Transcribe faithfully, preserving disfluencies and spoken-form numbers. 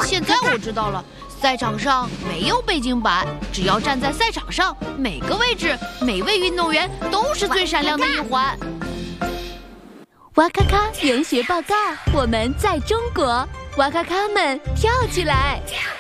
现在我知道了，赛场上没有背景板，只要站在赛场上，每个位置、每位运动员都是最闪亮的一环。 哇咔咔研学报告，我们在中国，哇咔咔们跳起来！